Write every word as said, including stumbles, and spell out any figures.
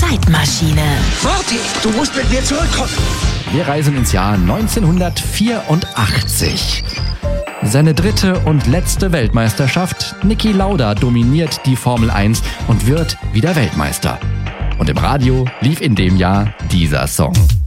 Zeitmaschine. Warte, du musst mit mir zurückkommen. Wir reisen ins Jahr neunzehnhundertvierundachtzig. Seine dritte und letzte Weltmeisterschaft. Niki Lauda dominiert die Formel eins und wird wieder Weltmeister. Und im Radio lief in dem Jahr dieser Song.